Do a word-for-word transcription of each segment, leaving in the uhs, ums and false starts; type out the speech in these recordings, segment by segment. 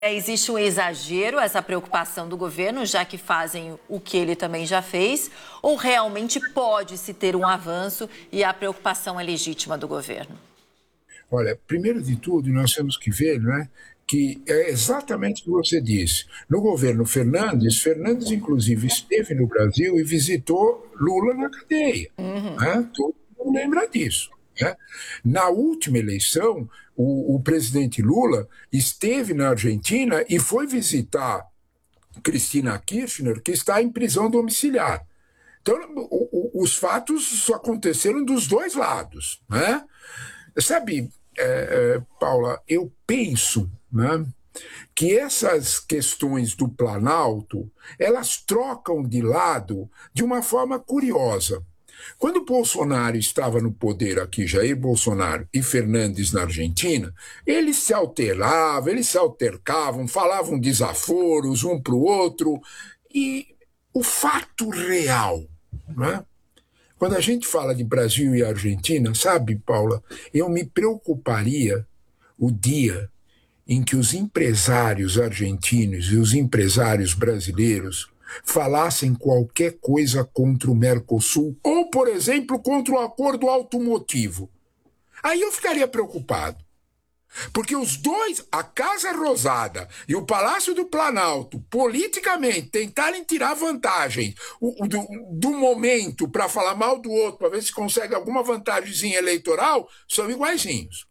É, existe um exagero, essa preocupação do governo, já que fazem o que ele também já fez, ou realmente pode-se ter um avanço e a preocupação é legítima do governo? Olha, primeiro de tudo, nós temos que ver, né, que é exatamente o que você disse. No governo Fernandes, Fernandes, inclusive, esteve no Brasil e visitou Lula na cadeia. Uhum. Né? Todo mundo lembra disso. Né? Na última eleição, o, o presidente Lula esteve na Argentina e foi visitar Cristina Kirchner, que está em prisão domiciliar. Então, o, o, os fatos aconteceram dos dois lados. Né? Sabe, é, é, Paula, eu penso, né, que essas questões do Planalto, elas trocam de lado de uma forma curiosa. Quando Bolsonaro estava no poder aqui, Jair Bolsonaro e Fernandes na Argentina, eles se alteravam, eles se altercavam, falavam desaforos um para o outro, e o fato real, né? Quando a gente fala de Brasil e Argentina, sabe, Paula, eu me preocuparia o dia em que os empresários argentinos e os empresários brasileiros falassem qualquer coisa contra o Mercosul, ou, por exemplo, contra o acordo automotivo. Aí eu ficaria preocupado. Porque os dois, a Casa Rosada e o Palácio do Planalto, politicamente, tentarem tirar vantagem do, do momento para falar mal do outro, para ver se consegue alguma vantagemzinha eleitoral, são iguaizinhos.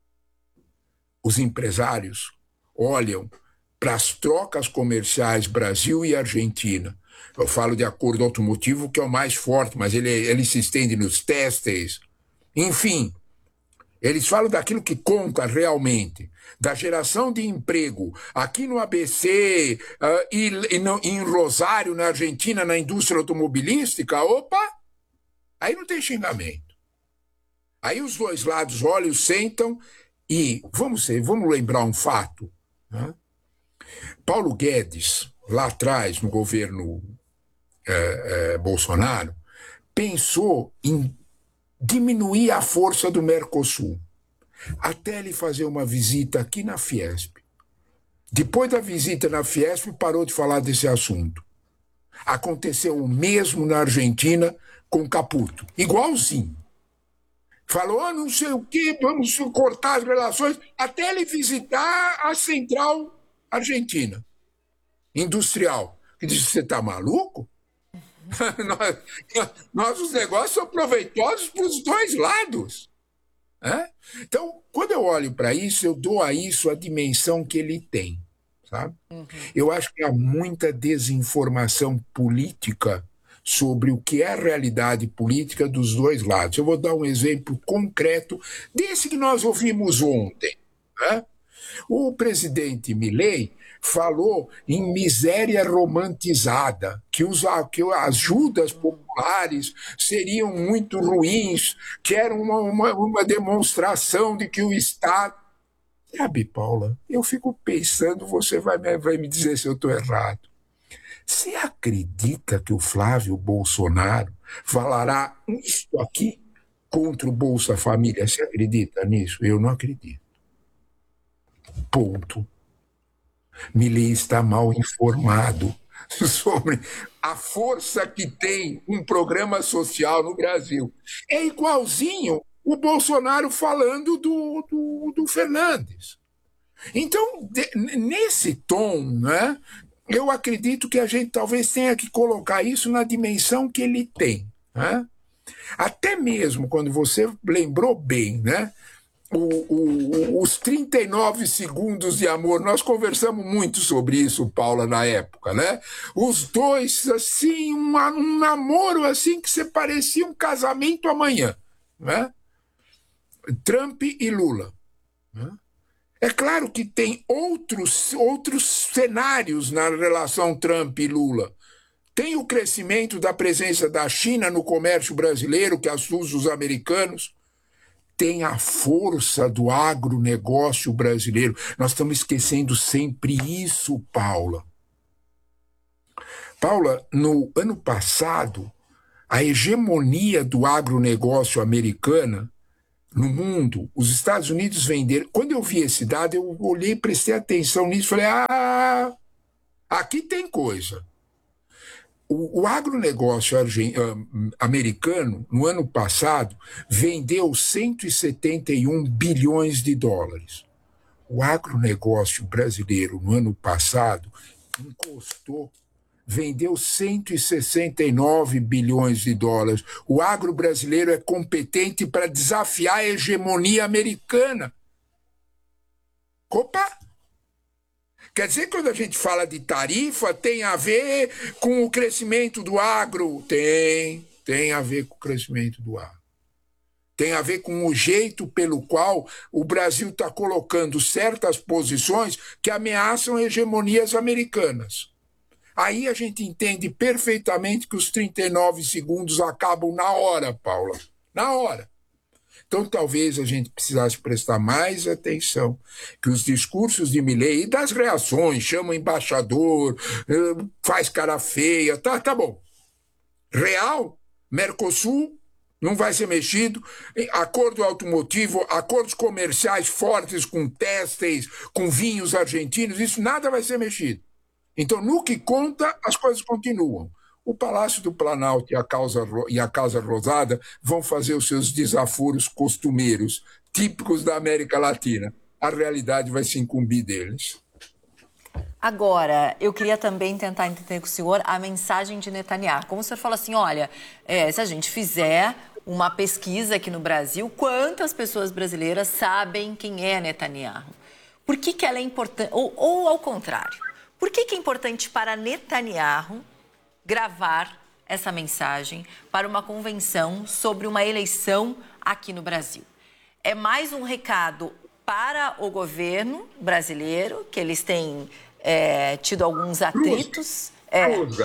Os empresários olham para as trocas comerciais Brasil e Argentina. Eu falo de acordo automotivo, que é o mais forte, mas ele, ele se estende nos têxteis. Enfim, eles falam daquilo que conta realmente, da geração de emprego. Aqui no A B C uh, e, e no, em Rosário, na Argentina, na indústria automobilística, opa, aí não tem xingamento. Aí os dois lados olham, sentam e, vamos, ser, vamos lembrar um fato, né? Paulo Guedes, lá atrás, no governo eh, eh, Bolsonaro, pensou em diminuir a força do Mercosul, até ele fazer uma visita aqui na Fiesp. Depois da visita na Fiesp, parou de falar desse assunto. Aconteceu o mesmo na Argentina com Caputo, igualzinho. Falou, ah, não sei o quê, vamos cortar as relações, até ele visitar a central argentina, industrial. Que disse, você está maluco? nós, nossos negócios são proveitosos para os dois lados. É? Então, quando eu olho para isso, eu dou a isso a dimensão que ele tem. Sabe? Uhum. Eu acho que há muita desinformação política sobre o que é a realidade política dos dois lados. Eu vou dar um exemplo concreto desse que nós ouvimos ontem. Né? O presidente Milei falou em miséria romantizada, que, os, que as ajudas populares seriam muito ruins, que era uma, uma, uma demonstração de que o Estado... Sabe, Paula, eu fico pensando, você vai, vai me dizer se eu estou errado. Você acredita que o Flávio Bolsonaro falará isso aqui contra o Bolsa Família? Você acredita nisso? Eu não acredito. Ponto. Milei está mal informado sobre a força que tem um programa social no Brasil. É igualzinho o Bolsonaro falando do, do, do Fernandes. Então, de, nesse tom, né, eu acredito que a gente talvez tenha que colocar isso na dimensão que ele tem. Né? Até mesmo quando você lembrou bem, né? O, o, os trinta e nove segundos de amor, nós conversamos muito sobre isso, Paula, na época, né? Os dois, assim, um, um namoro assim que você parecia um casamento amanhã, né? Trump e Lula. Né? É claro que tem outros, outros cenários na relação Trump e Lula. Tem o crescimento da presença da China no comércio brasileiro, que assusta os americanos. Tem a força do agronegócio brasileiro. Nós estamos esquecendo sempre isso, Paula. Paula, no ano passado, a hegemonia do agronegócio americana no mundo, os Estados Unidos venderam... Quando eu vi esse dado, eu olhei, prestei atenção nisso, falei, ah, aqui tem coisa. O, o agronegócio americano, no ano passado, vendeu cento e setenta e um bilhões de dólares. O agronegócio brasileiro, no ano passado, encostou, vendeu cento e sessenta e nove bilhões de dólares. O agro brasileiro é competente para desafiar a hegemonia americana. Opa! Quer dizer que quando a gente fala de tarifa, tem a ver com o crescimento do agro? Tem, tem a ver com o crescimento do agro. Tem a ver com o jeito pelo qual o Brasil está colocando certas posições que ameaçam hegemonias americanas. Aí a gente entende perfeitamente que os trinta e nove segundos acabam na hora, Paula. Na hora. Então, talvez a gente precisasse prestar mais atenção, que os discursos de Milei e das reações, chama o embaixador, faz cara feia, tá, tá bom. Real, Mercosul, não vai ser mexido, acordo automotivo, acordos comerciais fortes com têxteis, com vinhos argentinos, isso nada vai ser mexido. Então, no que conta, as coisas continuam. O Palácio do Planalto e a, causa, e a Casa Rosada vão fazer os seus desaforos costumeiros, típicos da América Latina. A realidade vai se incumbir deles. Agora, eu queria também tentar entender com o senhor a mensagem de Netanyahu. Como o senhor falou assim, olha, é, se a gente fizer uma pesquisa aqui no Brasil, quantas pessoas brasileiras sabem quem é Netanyahu? Por que, que ela é importante? Ou, ou ao contrário, por que, que é importante para Netanyahu gravar essa mensagem para uma convenção sobre uma eleição aqui no Brasil? É mais um recado para o governo brasileiro, que eles têm é, tido alguns atritos, é,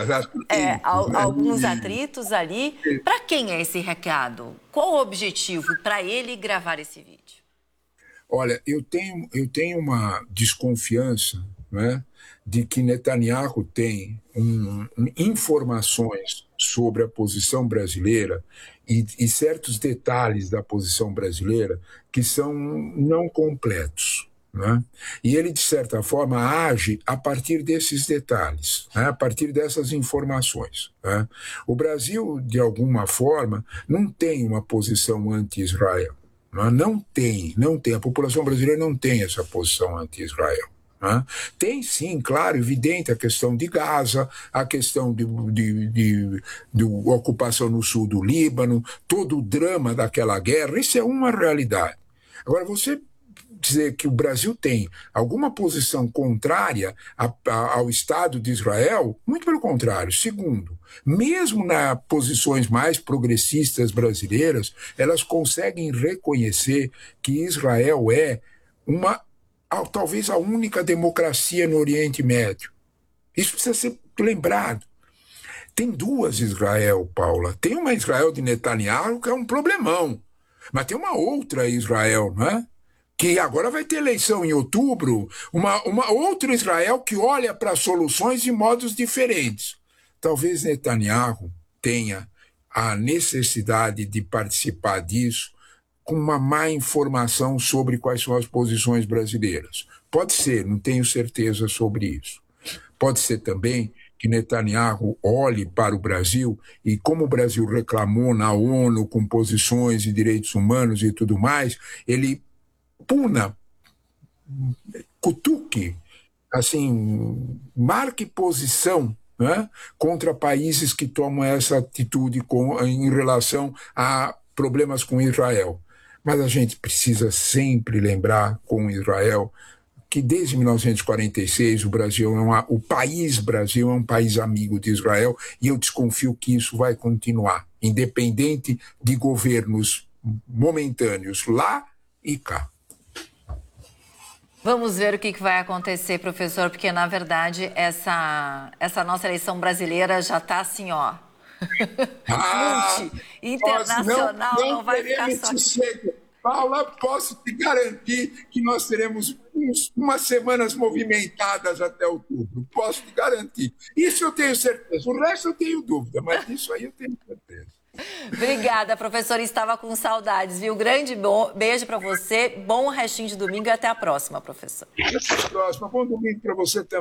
é, alguns atritos ali. Para quem é esse recado? Qual o objetivo para ele gravar esse vídeo? Olha, eu tenho, eu tenho uma desconfiança, né, de que Netanyahu tem um, um, informações sobre a posição brasileira e, e certos detalhes da posição brasileira que são não completos. Né? E ele, de certa forma, age a partir desses detalhes, né? A partir dessas informações. Né? O Brasil, de alguma forma, não tem uma posição anti-Israel. Né? Não tem, não tem. A população brasileira não tem essa posição anti-Israel. Né? Tem sim, claro, evidente a questão de Gaza, a questão de, de, de, de ocupação no sul do Líbano, todo o drama daquela guerra, isso é uma realidade. Agora, você dizer que o Brasil tem alguma posição contrária a, a, ao Estado de Israel, muito pelo contrário. Segundo, mesmo nas posições mais progressistas brasileiras, elas conseguem reconhecer que Israel é uma talvez a única democracia no Oriente Médio. Isso precisa ser lembrado. Tem duas Israel, Paula. Tem uma Israel de Netanyahu, que é um problemão. Mas tem uma outra Israel, não é? Que agora vai ter eleição em outubro. Uma, uma outra Israel que olha para soluções de modos diferentes. Talvez Netanyahu tenha a necessidade de participar disso com uma má informação sobre quais são as posições brasileiras. Pode ser, não tenho certeza sobre isso. Pode ser também que Netanyahu olhe para o Brasil e, como o Brasil reclamou na ONU com posições de direitos humanos e tudo mais, ele puna, cutuque, assim, marque posição, né, contra países que tomam essa atitude com, em relação a problemas com Israel. Mas a gente precisa sempre lembrar com Israel que desde mil novecentos e quarenta e seis o Brasil é uma, o país Brasil é um país amigo de Israel e eu desconfio que isso vai continuar, independente de governos momentâneos lá e cá. Vamos ver o que vai acontecer, professor, porque na verdade essa, essa nossa eleição brasileira já está assim, ó. Ah, internacional não, não, não vai ficar só. Paula, posso te garantir que nós teremos uns, umas semanas movimentadas até outubro. Posso te garantir. Isso eu tenho certeza. O resto eu tenho dúvida, mas isso aí eu tenho certeza. Obrigada, professora. Estava com saudades, viu? Grande beijo para você, bom restinho de domingo e até a próxima, professor. Até a próxima. Bom domingo para você também.